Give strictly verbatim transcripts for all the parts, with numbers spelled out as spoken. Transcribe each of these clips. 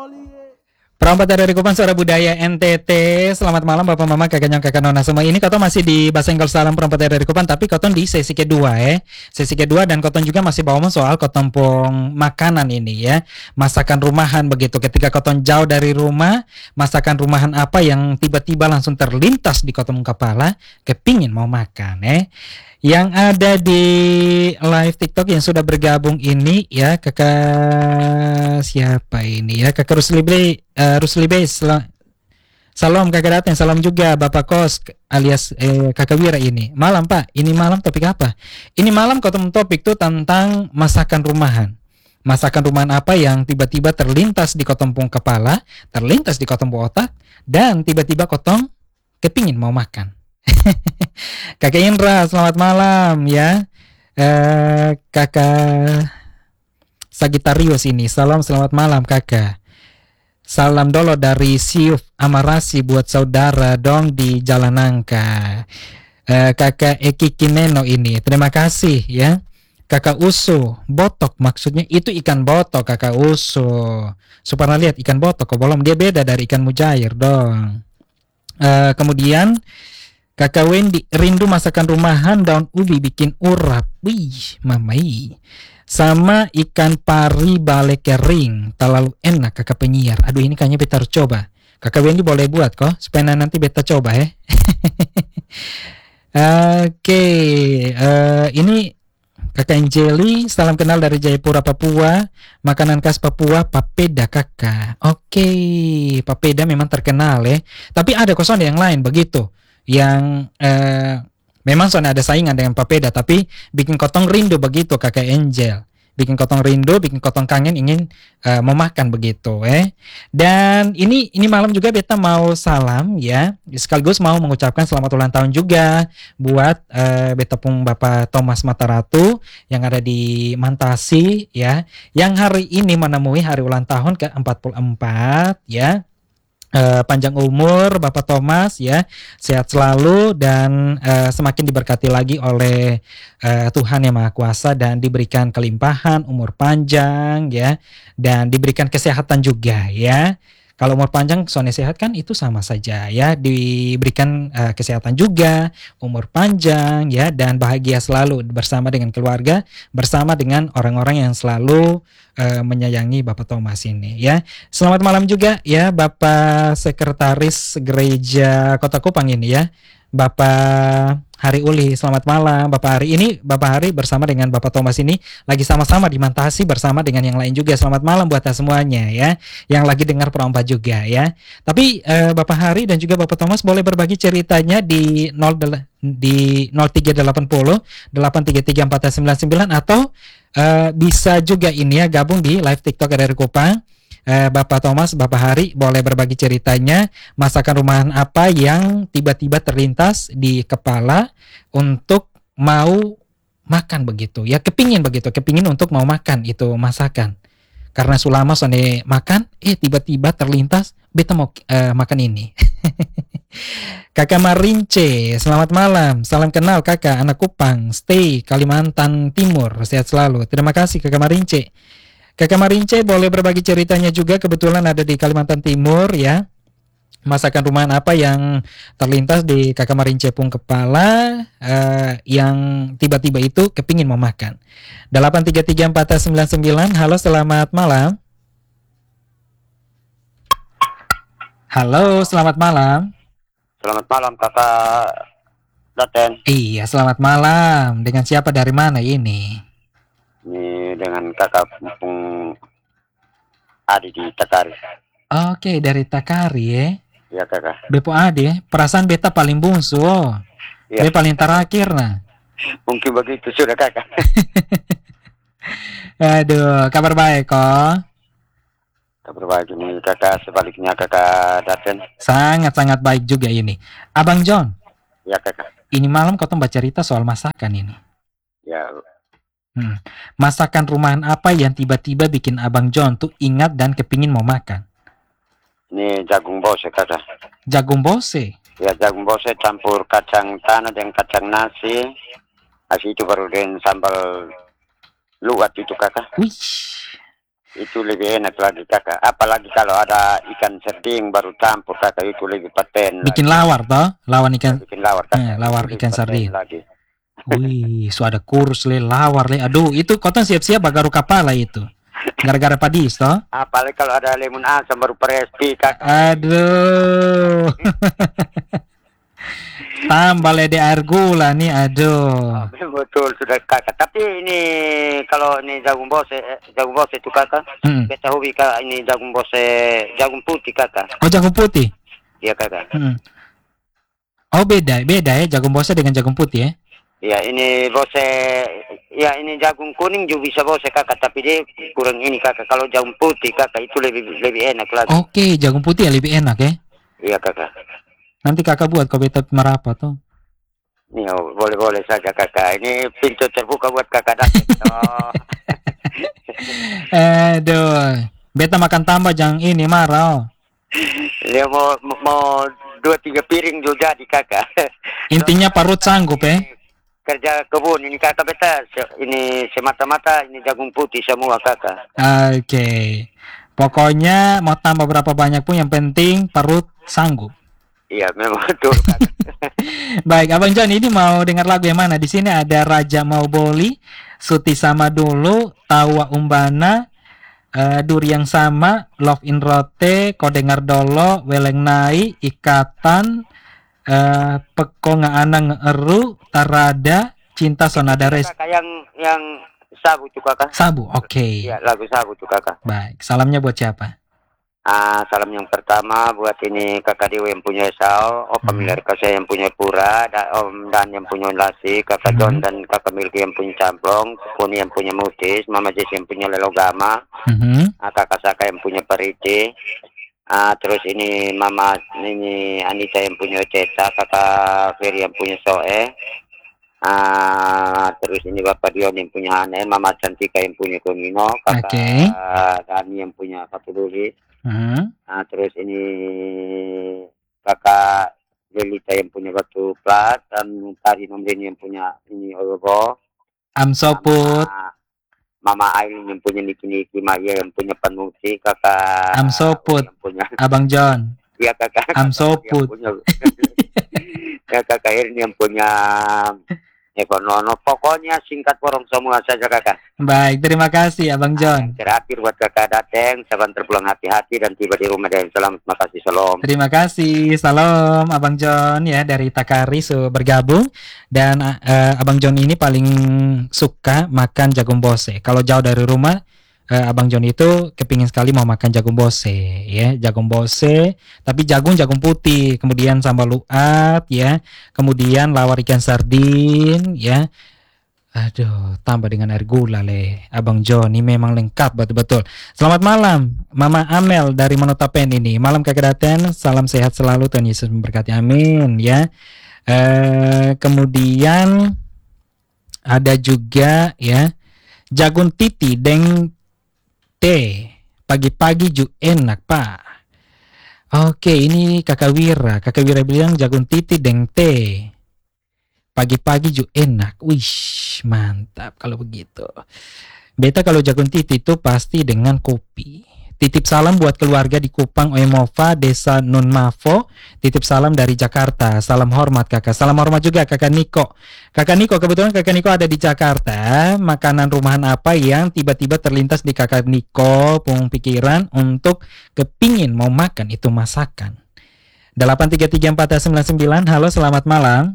Perompat dari Kupang Suara Budaya N T T. Selamat malam Bapak Mama, kakak nyong kakak nona semua. Ini Koton masih di Bahasa Inggris Salam Perompat dari Kupang, tapi Koton di sesi kedua ya. Sesi kedua dan Koton juga masih bawa soal Koton pong makanan ini ya. Masakan rumahan begitu. Ketika Koton jauh dari rumah, masakan rumahan apa yang tiba-tiba langsung terlintas di Koton kepala, kepingin mau makan eh. Yang ada di live TikTok yang sudah bergabung ini ya, kakak siapa ini ya, kakak Rusli Bey, uh, Rusli Bey, sel- salam kakak datang, salam juga Bapak Kos alias eh, kakak Wira ini. Malam Pak, ini malam topik apa? Ini malam Kotom topik tuh tentang masakan rumahan. Masakan rumahan apa yang tiba-tiba terlintas di kotompong kepala, terlintas di kotompong otak, dan tiba-tiba kotong kepingin mau makan. Kakak Indra, selamat malam ya. Eh, kakak Sagitarius ini, salam selamat malam kakak. Salam dolo dari Siuf Amarasi buat saudara dong di Jalan Nangka. Eh, kakak Eki Kineno ini, terima kasih ya. Kakak Usu, botok maksudnya itu ikan botok kakak Usu. Supaya lihat ikan botok, kok belum dia beda dari ikan mujair dong. Eh, kemudian Kakak Wendy, rindu masakan rumahan daun ubi bikin urap. Wih, mamai. Sama ikan pari bale kering, terlalu enak kakak penyiar. Aduh ini kayaknya beta harus coba. Kakak Wendy boleh buat kok, supaya nanti beta coba ya. Oke, okay. uh, ini kakak Angeli, salam kenal dari Jayapura, Papua. Makanan khas Papua, papeda kakak. Oke, okay. Papeda memang terkenal ya. Tapi ada kosong yang lain begitu. Yang eh, memang soalnya ada saingan dengan papeda, tapi bikin kotong rindu begitu kakak Angel, bikin kotong rindu, bikin kotong kangen ingin eh, memakan begitu eh. Dan ini ini malam juga beta mau salam ya, sekaligus mau mengucapkan selamat ulang tahun juga buat eh, beta pung Bapak Thomas Mataratu yang ada di Mantasi ya, yang hari ini menemui hari ulang tahun ke empat puluh empat ya. Uh, panjang umur Bapak Thomas ya, sehat selalu dan uh, semakin diberkati lagi oleh uh, Tuhan Yang Maha Kuasa dan diberikan kelimpahan umur panjang ya, dan diberikan kesehatan juga ya. Kalau umur panjang soalnya sehat kan itu sama saja ya, diberikan uh, kesehatan juga, umur panjang ya, dan bahagia selalu bersama dengan keluarga, bersama dengan orang-orang yang selalu uh, menyayangi Bapak Thomas ini ya. Selamat malam juga ya Bapak Sekretaris Gereja Kota Kupang ini ya, Bapak Hari Uli. Selamat malam Bapak Hari. Ini Bapak Hari bersama dengan Bapak Thomas ini lagi sama-sama di Mantasi bersama dengan yang lain juga. Selamat malam buat semuanya ya, yang lagi dengar perompat juga ya. Tapi eh, Bapak Hari dan juga Bapak Thomas boleh berbagi ceritanya di nol di nol tiga delapan nol delapan tiga tiga empat sembilan sembilan, atau eh, bisa juga ini ya gabung di live TikTok R R Kupang. Eh, Bapak Thomas, Bapak Hari boleh berbagi ceritanya masakan rumahan apa yang tiba-tiba terlintas di kepala untuk mau makan begitu ya, kepingin begitu, kepingin untuk mau makan itu masakan. Karena sulama sone makan, eh tiba-tiba terlintas beta mau eh, makan ini. Kakak Marince, selamat malam, salam kenal kakak, anak Kupang, stay Kalimantan Timur, sehat selalu. Terima kasih Kakak Marince. Kakak Marince boleh berbagi ceritanya juga, kebetulan ada di Kalimantan Timur ya. Masakan rumahan apa yang terlintas di Kakak Marince pun kepala uh, yang tiba-tiba itu kepingin mau makan. delapan tiga tiga empat sembilan sembilan. Halo, selamat malam. Halo, selamat malam. Selamat malam Kakak Daten. Iya, selamat malam. Dengan siapa, dari mana ini? Ini dengan kakak Mumpung Adi di Takari. Oke, dari Takari ya. Iya kakak. Bepo Adi, perasaan beta paling bungsu. Oh. Ya. Dia paling terakhir nah. Mungkin begitu sudah kakak. Aduh, kabar baik kok. Kabar baik ini kakak, sebaliknya kakak Daten. Sangat-sangat baik juga ini. Abang John. Ya kakak. Ini malam kau tuh cerita soal masakan ini. Ya. Hmm. Masakan rumahan apa yang tiba-tiba bikin Abang John tuh ingat dan kepingin mau makan? Ini jagung bose kakak. Jagung bose? Ya, jagung bose campur kacang tanah dan kacang nasi. Habis itu baru dengan sambal luwat itu kakak. Wih, Itu lebih enak lagi kakak. Apalagi kalau ada ikan sarding baru campur kakak, itu lebih paten Bikin lagi. lawar toh, lawan Ya, ikan, bikin lawar eh, kakak, itu lawar lebih ikan paten sardin. lagi. Wih, su ada kurs le, lawar le. Aduh, itu kota siap-siap bagaru kapala itu. Gara-gara padis toh. Apalagi kalau ada lemon asam baru prespi kakak. Aduh. Tambah le de air gula nih, Ah, aduh. betul sudah kakak. Tapi ini kalau ini jagung bose, eh, jagung bose itu kakak. Hmm. Kita hobi kak ini jagung bose, jagung putih kakak. Oh, jagung putih. Iya kakak. Hmm. Oh, beda, beda ya jagung bose dengan jagung putih ya. Ya ini bose, ya ini jagung kuning juga bisa bose kakak, tapi dia kurang ini kakak. Kalau jagung putih kakak itu lebih lebih enak lagi. Oke, jagung putih ya lebih enak ya. Iya kakak. Nanti kakak buat kopi merapat tuh. Nih oh, boleh-boleh saja kakak. Ini pintu terbuka buat kakak datang. Oh. Aduh, beta makan tambah jangan ini marah. Oh. Dia mau mau dua tiga piring juga jadi kakak. Intinya parut sanggup ya. Kerja kebun ini kakak beta. Ini semata-mata ini jagung putih semua kakak. Oke. Pokoknya mau tambah berapa banyak pun yang penting parut sanggup. Iya memang betul kakak. Baik, Abang John ini mau dengar lagu yang mana? Di sini ada Raja Mau Boli, Suti Sama Dulu, Tawa Umbana, uh, Duri Yang Sama, Love in Rote, Kau Dengar Dolo, Weleng Nai, Ikatan, uh, Peko Ngaana Ngeeru, Tarada, Cinta Sonada Res. Kakak yang yang sabu tuh kakak. Sabu, oke. Okay. Iya lagu sabu tuh kakak. Baik, salamnya buat siapa? Ah, salam yang pertama buat ini kakak Dewi yang punya Esau, Om Pemilarka saya yang punya Pura, dan Om Dan yang punya Lasi, kakak John Mhm. dan kakak Milky yang punya Camplong, Puni yang punya Mutis, Mama Jess yang punya Lelogama, Mhm. ah, kakak Saka yang punya Pariti, ah, terus ini Mama ini Anita yang punya Ceta, kakak Ferry yang punya Soe, ah, terus ini Bapak Dion yang punya Hane, Mama Cantika yang punya Komino, kakak Oke. Dani yang punya Fatuluri. Mhm. Nah, terus ini kakak Lelita yang punya batu plat dan tadi Nomrin yang punya ini Ologo. Amsoput. Mama, Mama Aileen yang punya Niki Niki, Maya yang punya Panuti, kakak Amsoput. yang punya Abang John. Iya kakak. Amsoput. Ya kakak Irin yang punya Ekonono. Pokoknya singkat porong semua saja kakak. Baik, terima kasih Abang John. Nah, terakhir buat kakak datang, saban terpulang hati-hati dan tiba di rumah dengan selamat. Terima kasih, salam. Terima kasih, salam Abang John ya dari Takari so bergabung dan uh, Abang John ini paling suka makan jagung bose. Kalau jauh dari rumah, uh, Abang John itu kepingin sekali mau makan jagung bose ya, jagung bose, tapi jagung jagung putih, kemudian sambal luat ya, kemudian lawar ikan sardin ya. Aduh, tambah dengan air gula le. Abang John ini memang lengkap betul-betul. Selamat malam, Mama Amel dari Monotapen ini. Malam kekedaten, salam sehat selalu, Tuhan Yesus memberkati. Amin ya. Eh, kemudian ada juga ya jagung titi deng teh. Pagi-pagi ju enak, Pak. Oke, ini Kakak Wira. Kakak Wira bilang jagung titi deng teh. Pagi-pagi juga enak. Wih, mantap kalau begitu. Beta kalau jagung titi itu pasti dengan kopi. Titip salam buat keluarga di Kupang Oemova, Desa Nun Mavo. Titip salam dari Jakarta. Salam hormat kakak. Salam hormat juga kakak Niko. Kakak Niko, kebetulan kakak Niko ada di Jakarta. Makanan rumahan apa yang tiba-tiba terlintas di kakak Niko pung pikiran untuk kepingin mau makan itu masakan. delapan tiga tiga empat sembilan sembilan. Halo, selamat malam.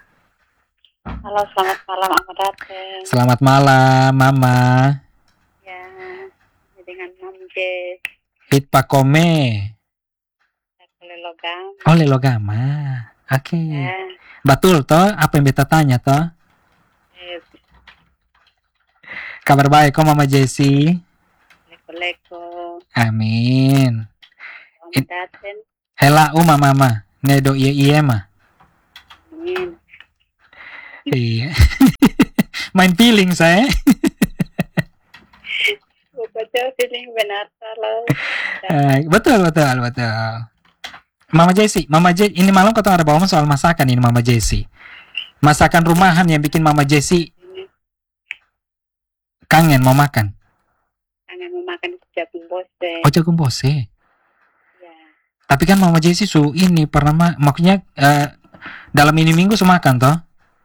Halo, selamat malam, Ahmad Dateng. Selamat malam, Mama. Ya, dengan Mam Jess. Hit Pakome. Oleh logam. Oleh logama. Oke. Okay. Ya. Betul toh? Apa yang beta tanya toh? Yes. Kabar baik kok Mama Jessie? Leko-leko. Amin. Ahmad Dateng. Hela uma Mama. Nedo iya iya mah. Amin. Iya. Main feeling saya. Baca feeling benar kalau. Uh, betul betul betul. Mama Jessie, Mama Jessie, ini malam kau ada bawa soal masakan ini Mama Jessie. Masakan rumahan yang bikin Mama Jessie kangen mau makan. Kangen mau makan jagung bose. Oh, jagung bose. Ya. Tapi kan Mama Jessie su ini pernah ma- maksudnya eh, dalam ini minggu su makan toh?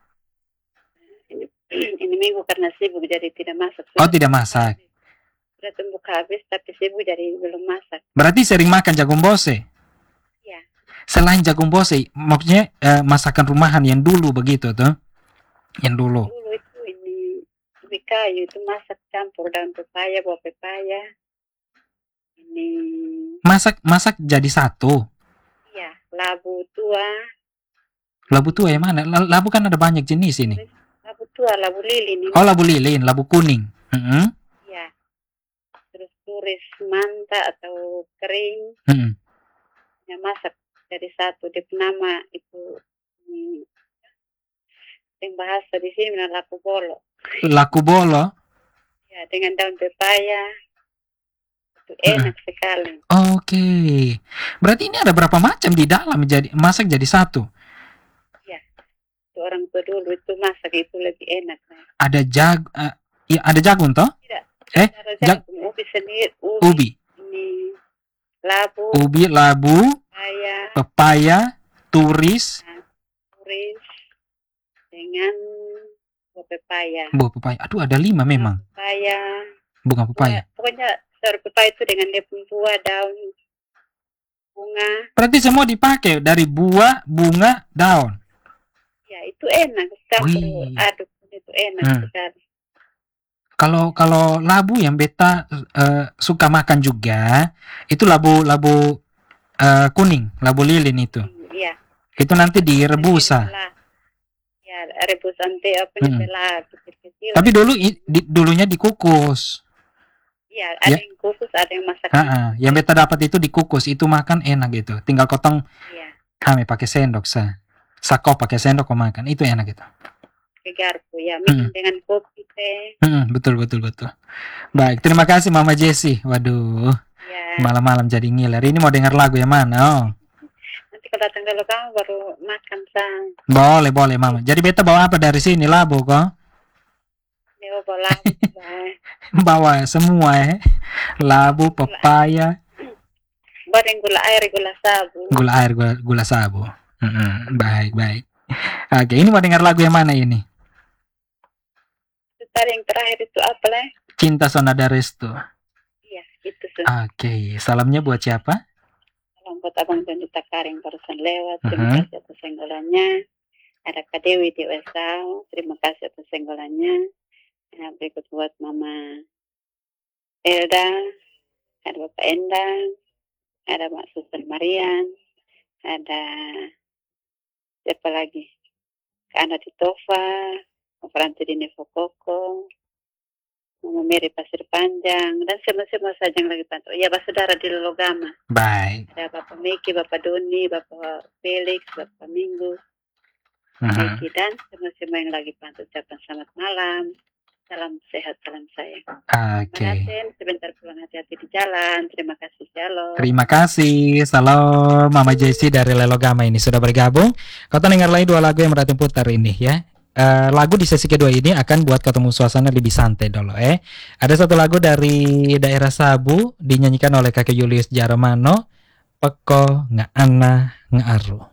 Ini, ini minggu karena sibuk jadi tidak masak. Oh, tidak masak. Sudah tumbuk habis tapi sibuk jadi belum masak. Berarti sering makan jagung bose. Ya. Selain jagung bose, maksudnya eh, masakan rumahan yang dulu begitu tuh? Yang dulu. Dulu itu ini ubi kayu itu masak campur daun pepaya, buah pepaya. Ini Masak masak jadi satu. ya labu tua, Labu tua yang mana? La- Labu kan ada banyak jenis ini. labu tua, labu lilin ini. Oh, labu lilin, labu kuning. Mm-mm. Ya. Terus turis manta atau kering. Mm-mm. Ya masak jadi satu. Dia nama itu hmm, yang bahasa di sini namanya laku bolo. Laku bolo. Ya dengan daun pepaya. Itu enak sekali. Oke. Berarti ini ada berapa macam di dalam jadi masak jadi satu? Itu orang tua dulu itu masak itu lebih enak. Nah. Ada jag eh, ya ada jagung toh? Eh, Cara jag- jagung, ubi sendiri, ubi, Ubi. ini labu, Ubi, labu, pepaya, pepaya, turis, turis dengan buah pepaya. buah pepaya. Aduh, ada lima memang. Pepaya. Bunga pepaya. Buah- pokoknya sayur pepaya itu dengan dia punya buah, daun, bunga. Berarti semua dipakai dari buah, bunga, daun. Ya itu enak. Campur Wih. aduk itu enak Hmm. sekali. Kalau kalau labu yang beta eh, suka makan juga, itu labu labu eh, kuning, labu lilin itu. Iya. Itu nanti direbus ah. Belah. Ya rebus ante apa Hmm. belah kecil-kecil. Tapi dulu i- di- dulunya dikukus. Ya ada Ya. yang khusus, ada yang masak. Ha-ha. Yang beta dapat itu dikukus, itu makan enak gitu. Tinggal potong Iya. kami pakai sendok sa. Sako pakai sendok kok makan, itu enak gitu. Ke garpu ya minum Hmm. dengan kopi teh. Hmm, betul betul betul. Baik, terima kasih Mama Jessie. Waduh, Ya. malam-malam jadi ngiler. Ini mau dengar lagu yang mana? Oh, Nanti kalau datang kalau kamu baru makan sang. boleh boleh Mama. Jadi beta bawa apa dari sini labu kok? Neo bola. Bawa semua ya. Labu, pepaya, Bareng gula air, gula sabu. gula air, gula, gula sabu. Mm-mm, baik baik. Oke, ini mau dengar lagu yang mana ini? Sebentar yang terakhir itu apa lah? Cinta Sonada Restu. Iya, itu tuh. Oke, salamnya buat siapa? Salam buat Abang Doni Takar yang barusan lewat. Terima Mhm. kasih atas senggolannya. Ada Kak Dewi di Wesau. Terima kasih atas senggolannya. Nah, berikut buat Mama Elda. Ada Bapak Endang. Ada Mak Susan Marian. Ada siapa lagi? Kak Ana Titova. Franti Dini Fokoko. Mama Mary Pasir Panjang. Dan semua-semua saja yang lagi pantau. Ya, Pak Saudara di Lologama. Baik. Ada Bapak Meki, Bapak Doni, Bapak Felix, Bapak Minggu, Mhm. Meki, dan semua-semua yang lagi pantau ucapan selamat malam. Salam sehat, salam sayang. Oke. Manaten, sebentar pulang hati-hati di jalan. Terima kasih, Shalom. Terima kasih. Salam Mama Jessie dari Lelogama ini sudah bergabung. Kau dengar lagi dua lagu yang Ratu putar ini ya. Eh, lagu di sesi kedua ini akan buat ketemu suasana lebih santai dulu eh. Ada satu lagu dari daerah Sabu dinyanyikan oleh kakek Julius Jaramano. Peko nga ana nga aru.